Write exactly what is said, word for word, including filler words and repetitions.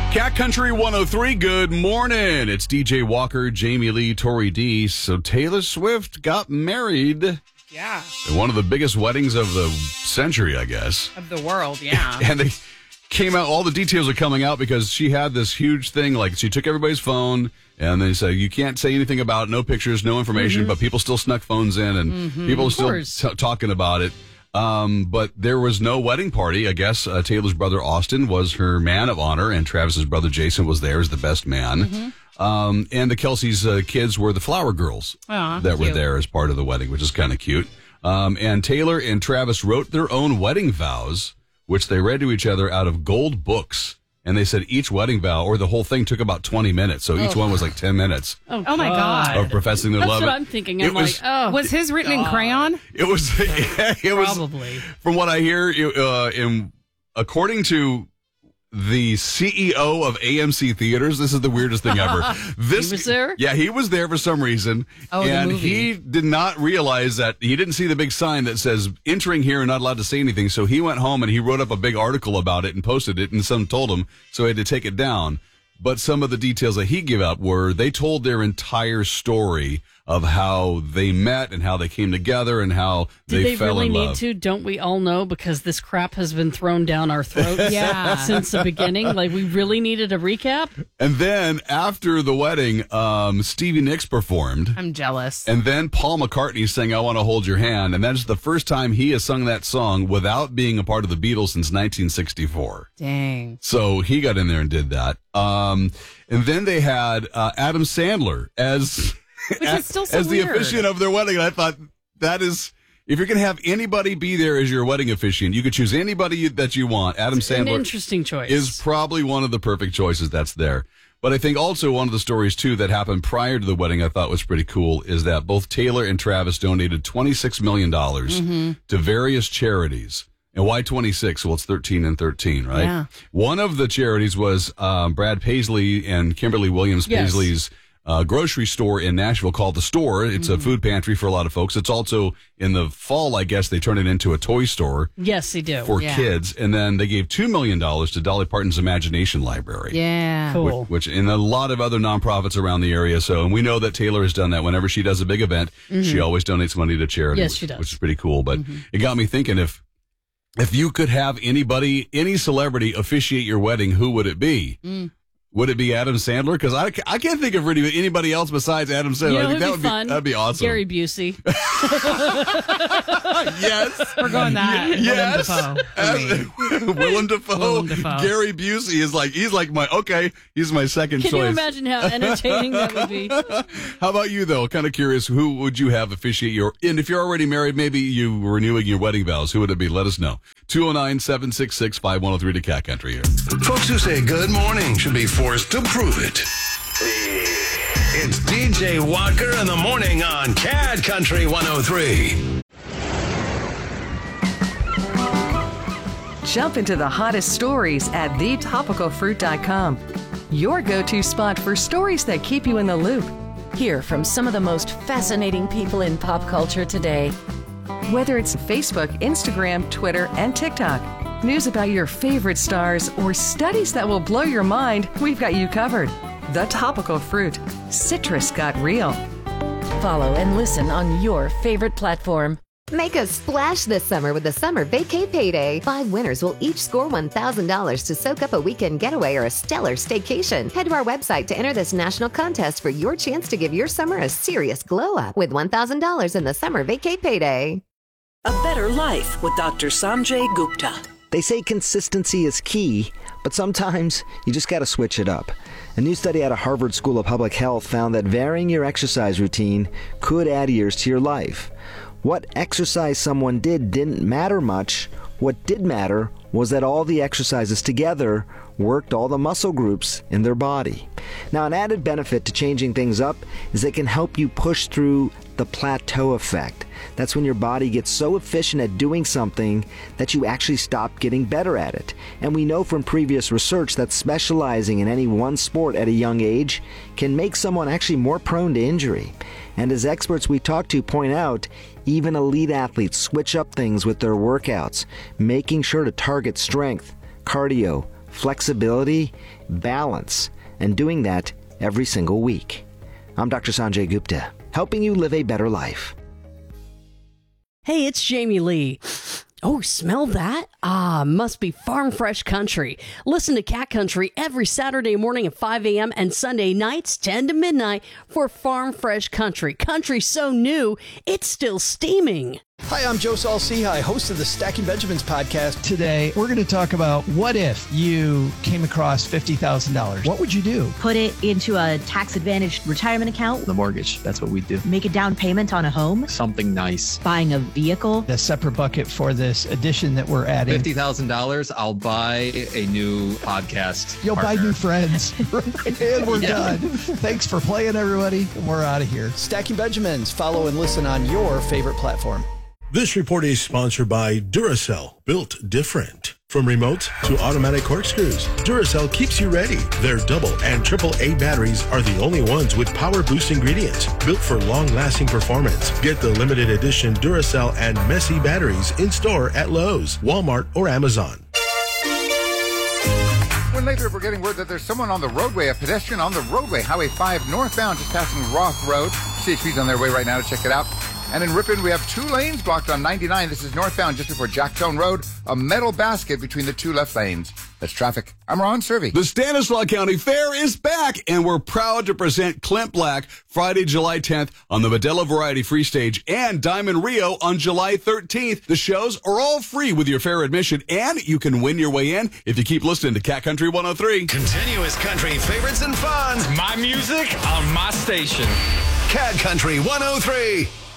Cat Country one oh three, good morning. It's D J Walker, Jamie Lee, Tori D. So Taylor Swift got married. Yeah. At one of the biggest weddings of the century, I guess. Of the world, yeah. And they came out, all the details are coming out because she had this huge thing, like she took everybody's phone and they said, you can't say anything about it, no pictures, no information, mm-hmm. but people still snuck phones in and mm-hmm. people are still t- talking about it. Um, but there was no wedding party. I guess uh, Taylor's brother Austin was her man of honor, and Travis's brother Jason was there as the best man. Mm-hmm. Um, and the Kelsey's uh, kids were the flower girls Aww, that cute. were there as part of the wedding, which is kind of cute. Um, and Taylor and Travis wrote their own wedding vows, which they read to each other out of gold books. And they said each wedding vow, or the whole thing, took about twenty minutes. So each oh. one was like ten minutes. Oh, oh my God. Of professing their That's love. That's what I'm thinking. I'm it was, like, oh. Was his written God. in crayon? It was, it was, probably. From what I hear, uh, in, according to the C E O of A M C Theaters, this is the weirdest thing ever. This, he was there? Yeah, he was there for some reason. Oh, and the movie. he did not realize that, he didn't see the big sign that says entering here and not allowed to say anything. So he went home and he wrote up a big article about it and posted it, and someone told him, so he had to take it down. But some of the details that he gave out were they told their entire story of how they met and how they came together and how Did they, they fell really in need love. to? Don't we all know? Because this crap has been thrown down our throats Yeah. since the beginning. Like, we really needed a recap. And then after the wedding, um, Stevie Nicks performed. I'm jealous. And then Paul McCartney sang I Want to Hold Your Hand. And that's the first time he has sung that song without being a part of the Beatles since nineteen sixty-four. Dang. So he got in there and did that. Um, and then they had uh, Adam Sandler as, Which as, is still so as the weird. officiant of their wedding. And I thought, that is, if you're going to have anybody be there as your wedding officiant, you could choose anybody that you want. Adam It's an Sandler interesting choice. is probably one of the perfect choices that's there. But I think also one of the stories, too, that happened prior to the wedding I thought was pretty cool is that both Taylor and Travis donated twenty-six million dollars mm-hmm. to various charities. And why twenty-six? Well, it's thirteen and thirteen, right? Yeah. One of the charities was um, Brad Paisley and Kimberly Williams Yes. Paisley's uh, grocery store in Nashville called The Store. It's mm-hmm. a food pantry for a lot of folks. It's also, in the fall, I guess, they turn it into a toy store. Yes, they do. For Yeah. kids. And then they gave two million dollars to Dolly Parton's Imagination Library. Yeah. Cool. Which, which and a lot of other nonprofits around the area. So, and we know that Taylor has done that whenever she does a big event. Mm-hmm. She always donates money to charity. Yes, which, she does. Which is pretty cool. But Mm-hmm. it got me thinking, if if you could have anybody, any celebrity officiate your wedding, who would it be? Mm. Would it be Adam Sandler? Because I, I can't think of really anybody else besides Adam Sandler. You know, I think who'd that be would fun? be that'd be awesome. Gary Busey. Yes. We're going that. Yes. Willem Dafoe for me. Willem Dafoe. Willem Dafoe. Gary Busey is like, he's like my, okay, he's my second Can choice. you imagine how entertaining that would be? How about you, though? Kind of curious, who would you have officiate your, and if you're already married, maybe you were renewing your wedding vows, who would it be? Let us know. two oh nine, seven six six, five one oh three to Cat Country here. Folks who say good morning should be forced to prove it. It's D J Walker in the morning on Cat Country one oh three. Jump into the hottest stories at the topical fruit dot com. Your go-to spot for stories that keep you in the loop. Hear from some of the most fascinating people in pop culture today. Whether it's Facebook, Instagram, Twitter, and TikTok, news about your favorite stars, or studies that will blow your mind, we've got you covered. The Topical Fruit. Citrus got real. Follow and listen on your favorite platform. Make a splash this summer with the Summer Vacay Payday. Five winners will each score one thousand dollars to soak up a weekend getaway or a stellar staycation. Head to our website to enter this national contest for your chance to give your summer a serious glow-up with one thousand dollars in the Summer Vacay Payday. A Better Life with Doctor Sanjay Gupta. They say consistency is key, but sometimes you just got to switch it up. A new study out of Harvard School of Public Health found that varying your exercise routine could add years to your life. What exercise someone did didn't matter much. What did matter was that all the exercises together worked all the muscle groups in their body. Now, an added benefit to changing things up is it can help you push through the plateau effect. That's when your body gets so efficient at doing something that you actually stop getting better at it. And we know from previous research that specializing in any one sport at a young age can make someone actually more prone to injury. And as experts we talk to point out, even elite athletes switch up things with their workouts, making sure to target strength, cardio, flexibility, balance, and doing that every single week. I'm Doctor Sanjay Gupta, helping you live a better life. Hey, it's Jamie Lee. Oh, smell that? Ah, must be Farm Fresh Country. Listen to Cat Country every Saturday morning at five a.m. and Sunday nights ten to midnight for Farm Fresh Country. Country so new, it's still steaming. Hi, I'm Joe Saul-Sehy, host of the Stacking Benjamins podcast. Today, we're going to talk about what if you came across fifty thousand dollars. What would you do? Put it into a tax-advantaged retirement account. The mortgage, that's what we do. Make a down payment on a home. Something nice. Buying a vehicle. A separate bucket for this addition that we're adding. fifty thousand dollars, I'll buy a new podcast You'll partner. buy new friends. And we're yeah. done. Thanks for playing, everybody. We're out of here. Stacking Benjamins. Follow and listen on your favorite platform. This report is sponsored by Duracell, built different. From remotes to automatic corkscrews, Duracell keeps you ready. Their double and triple A batteries are the only ones with power boost ingredients, built for long-lasting performance. Get the limited edition Duracell and Messy batteries in store at Lowe's, Walmart, or Amazon. When later we're getting word that there's someone on the roadway, a pedestrian on the roadway, Highway five northbound, just passing Roth Road. C H P's on their way right now to check it out. And in Ripon, we have two lanes blocked on ninety-nine. This is northbound just before Jacktone Road. A metal basket between the two left lanes. That's traffic. I'm Ron Servey. The Stanislaus County Fair is back, and we're proud to present Clint Black Friday, July tenth on the Modelo Variety Free Stage and Diamond Rio on July thirteenth. The shows are all free with your fair admission, and you can win your way in if you keep listening to Cat Country one oh three. Continuous country favorites and fun. My music on my station. Cat Country one oh three.